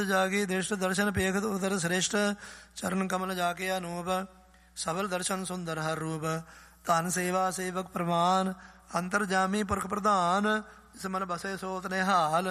ਜਾਗੀ ਦ੍ਰਿਸ਼ਟ ਦਰਸ਼ਨ ਪੇਖਤ ਉਦਰ ਸ੍ਰੇਸ਼ਟ ਚਰਨ ਕਮਲ ਜਾ ਕੇ ਅਨੂਪ ਸਬਲ ਦਰਸ਼ਨ ਸੁੰਦਰ ਹਰ ਰੂਪ ਧਨ ਸੇਵਾ ਸੇਵਕ ਪ੍ਰਵਾਨ ਅੰਤਰ ਜਾਮੀ ਪੁਰਖ ਪ੍ਰਧਾਨ ਜਿਸ ਮਨ ਬਸੇ ਸੋਤ ਨਿਹਾਲ